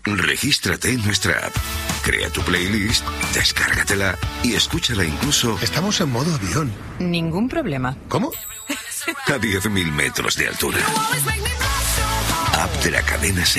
Regístrate en nuestra app, crea tu playlist, descárgatela y escúchala incluso... Estamos en modo avión. Ningún problema. ¿Cómo? A 10.000 metros de altura. App de la cadena SER.